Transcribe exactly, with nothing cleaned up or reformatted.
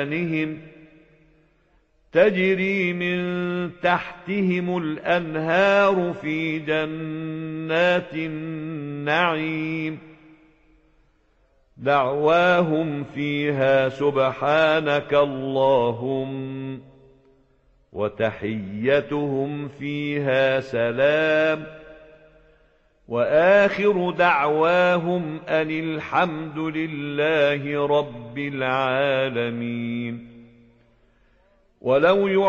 تجري من تحتهم الأنهار في جنات النعيم دعواهم فيها سبحانك اللهم وتحيتهم فيها سلام وآخر دعواهم أن الحمد لله رب العالمين. ولو